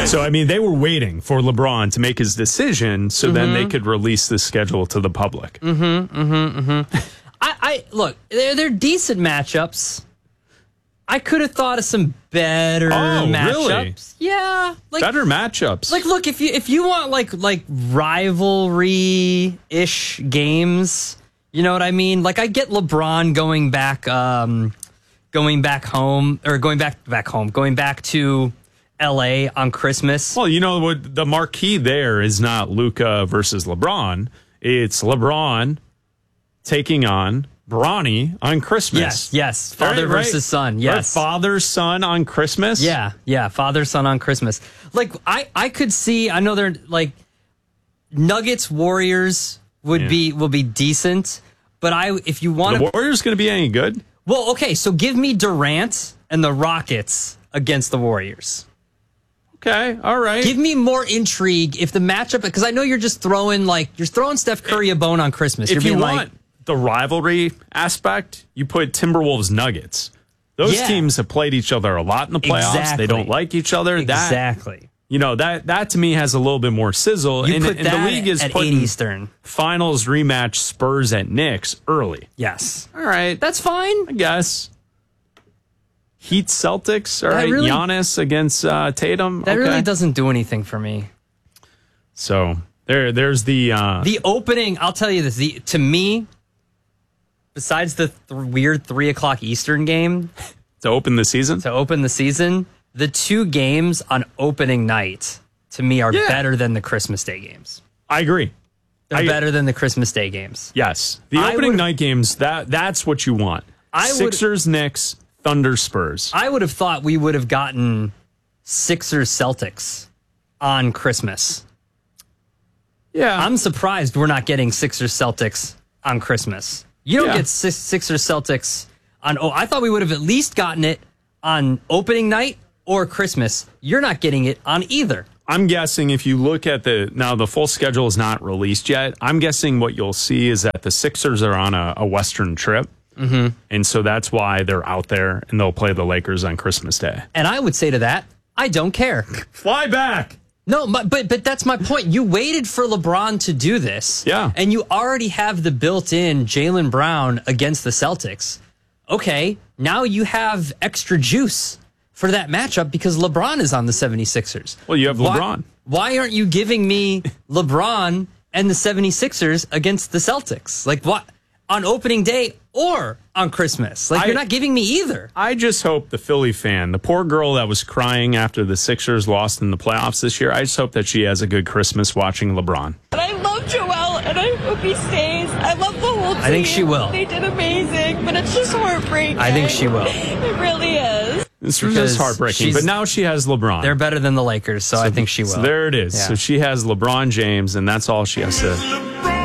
So, I mean, they were waiting for LeBron to make his decision so then they could release the schedule to the public. I look, they're decent matchups. I could have thought of some better matchups. Really? Yeah, like Better matchups. Like, look, if you want like rivalry-ish games, you know what I mean? Like, I get LeBron going back to LA on Christmas. Well, you know what? The marquee there is not Luka versus LeBron. It's LeBron taking on Bronny on Christmas. Yes. Father versus son. Yes. Or father, son on Christmas. Yeah. Father, son on Christmas. Like, I could see, I know they're like Nuggets, Warriors will be decent, but if you want the Warriors going to be any good? Well, okay, so give me Durant and the Rockets against the Warriors. Okay, all right. Give me more intrigue if the matchup, because I know you're just throwing Steph Curry a bone on Christmas. If you want the rivalry aspect, you put Timberwolves Nuggets. Those teams have played each other a lot in the playoffs. Exactly. They don't like each other. Exactly. That to me has a little bit more sizzle. You and put that the league is at 8 putting Eastern. Finals rematch Spurs at Knicks early. Yes. All right. That's fine. I guess. Heat Celtics. All right. Giannis against Tatum. That really doesn't do anything for me. So there's the opening. I'll tell you this. To me, besides the weird 3:00 Eastern game to open the season, the two games on opening night to me are better than the Christmas Day games. I agree. They're better than the Christmas Day games. Yes, the opening night games. That's what you want. Sixers, Knicks, Thunder, Spurs. I would have thought we would have gotten Sixers, Celtics on Christmas. Yeah, I'm surprised we're not getting Sixers, Celtics on Christmas. You don't get Sixers, Celtics on. Oh, I thought we would have at least gotten it on opening night or Christmas. You're not getting it on either. I'm guessing if you look at the full schedule is not released yet. I'm guessing what you'll see is that the Sixers are on a Western trip. Mm-hmm. And so that's why they're out there and they'll play the Lakers on Christmas Day. And I would say to that, I don't care. Fly back. No, but that's my point. You waited for LeBron to do this. Yeah. And you already have the built-in Jaylen Brown against the Celtics. Okay, now you have extra juice for that matchup because LeBron is on the 76ers. Well, you have LeBron. Why aren't you giving me LeBron and the 76ers against the Celtics? Like, what? On opening day or on Christmas? Like, you're not giving me either. I just hope the Philly fan, the poor girl that was crying after the Sixers lost in the playoffs this year, I just hope that she has a good Christmas watching LeBron. And I love Joel, and I hope he stays. I love the whole team. I think she will. They did amazing, but it's just heartbreaking. I think she will. It really is. It's just heartbreaking, but now she has LeBron. They're better than the Lakers, so I think she will. So there it is. Yeah. So she has LeBron James, and that's all she has to